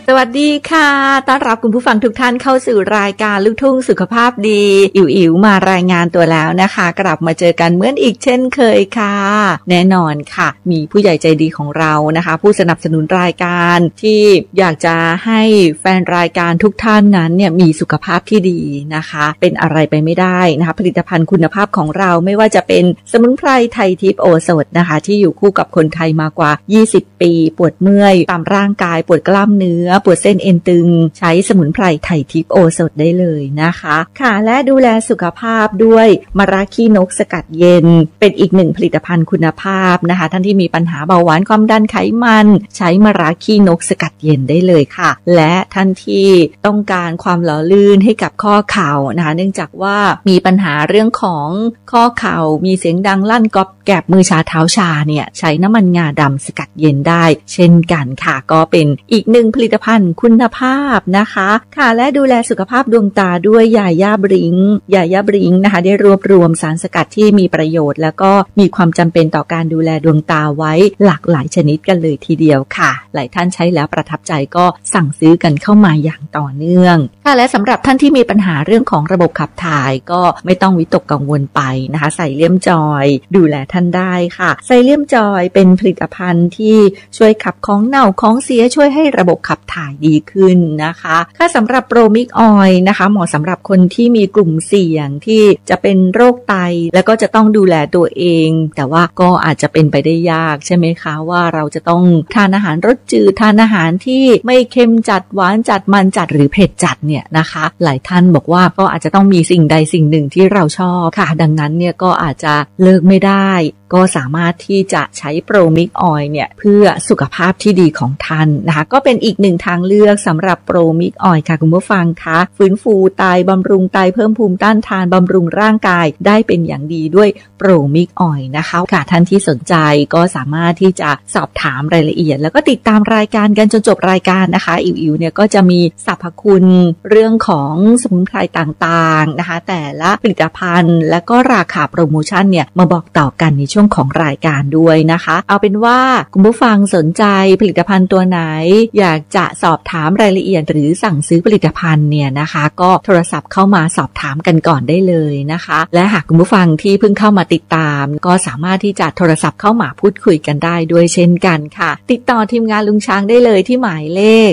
สวัสดีค่ะต้อนรับคุณผู้ฟังทุกท่านเข้าสู่รายการลูกทุ่งสุขภาพดีอิ๋วมารายงานตัวแล้วนะคะกลับมาเจอกันเหมือนอีกเช่นเคยค่ะแน่นอนค่ะมีผู้ใหญ่ใจดีของเรานะคะผู้สนับสนุนรายการที่อยากจะให้แฟนรายการทุกท่านนั้นเนี่ยมีสุขภาพที่ดีนะคะเป็นอะไรไปไม่ได้นะคะผลิตภัณฑ์คุณภาพของเราไม่ว่าจะเป็นสมุนไพรไทยทิพย์โอสถนะคะที่อยู่คู่กับคนไทยมากว่า20 ปีปวดเมื่อยตามร่างกายปวดกล้ามเนื้อปวดเส้นเอ็นตึงใช้สมุนไพรไทยทิพย์โอสถได้เลยนะคะค่ะและดูแลสุขภาพด้วยมะระขี้นกสกัดเย็นเป็นอีกหนึ่งผลิตภัณฑ์คุณภาพนะคะท่านที่มีปัญหาเบาหวานความดันไขมันใช้มะระขี้นกสกัดเย็นได้เลยค่ะและท่านที่ต้องการความหล่อลื่นให้กับข้อเข่านะคะเนื่องจากว่ามีปัญหาเรื่องของข้อเข่ามีเสียงดังลั่นก๊อบแกบมือชาเท้าชาเนี่ยใช้น้ำมันงาดำสกัดเย็นได้เช่นกันค่ะก็เป็นอีกหนึ่งผลิตภัณฑ์คุณภาพนะคะค่ะและดูแลสุขภาพดวงตาด้วยยาย่าบริงนะคะได้รวบรวมสารสกัดที่มีประโยชน์แล้วก็มีความจำเป็นต่อการดูแลดวงตาไว้หลากหลายชนิดกันเลยทีเดียวค่ะหลายท่านใช้แล้วประทับใจก็สั่งซื้อกันเข้ามาอย่างต่อเนื่องค่ะและสำหรับท่านที่มีปัญหาเรื่องของระบบขับถ่ายก็ไม่ต้องวิตกกังวลไปนะคะไซเลียมจอยดูแลท่านได้ค่ะไซเลียมจอยเป็นผลิตภัณฑ์ที่ช่วยขับของเน่าของเสียช่วยให้ระบบขับถ่ายดีขึ้นนะคะค่ะสำหรับโปรมิกออยล์นะคะเหมาะสำหรับคนที่มีกลุ่มเสี่ยงที่จะเป็นโรคไตแล้วก็จะต้องดูแลตัวเองแต่ว่าก็อาจจะเป็นไปได้ยากใช่ไหมคะว่าเราจะต้องทานอาหารรสจืดทานอาหารที่ไม่เค็มจัดหวานจัดมันจัดหรือเผ็ดจัดเนี่ยนะคะหลายท่านบอกว่าก็อาจจะต้องมีสิ่งใดสิ่งหนึ่งที่เราชอบค่ะดังนั้นเนี่ยก็อาจจะเลิกไม่ได้ก็สามารถที่จะใช้โปรมิกออยล์เนี่ยเพื่อสุขภาพที่ดีของท่านนะคะก็เป็นอีกหนึ่งทางเลือกสำหรับโปรมิกออยล์ค่ะคุณผู้ฟังคะฟื้นฟูไตบำรุงไตเพิ่มภูมิต้านทานบำรุงร่างกายได้เป็นอย่างดีด้วยโปรมิกออยล์นะคะค่ะท่านที่สนใจก็สามารถที่จะสอบถามรายละเอียดแล้วก็ติดตามรายการกันจนจบรายการนะคะอิ๋วเนี่ยก็จะมีสรรพคุณเรื่องของสมุนไพรต่างๆนะคะแต่ละผลิตภัณฑ์และก็ราคาโปรโมชั่นเนี่ยมาบอกต่อกันในช่วงของรายการด้วยนะคะเอาเป็นว่าคุณผู้ฟังสนใจผลิตภัณฑ์ตัวไหนอยากจะสอบถามรายละเอียดหรือสั่งซื้อผลิตภัณฑ์เนี่ยนะคะก็โทรศัพท์เข้ามาสอบถามกันก่อนได้เลยนะคะและหากคุณผู้ฟังที่เพิ่งเข้ามาติดตามก็สามารถที่จะโทรศัพท์เข้ามาพูดคุยกันได้ด้วยเช่นกันค่ะติดต่อทีมงานลุงช้างได้เลยที่หมายเลข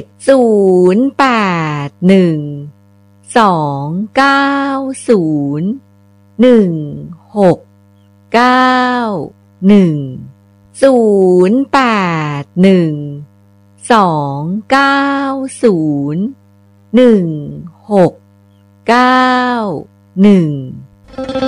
0812901691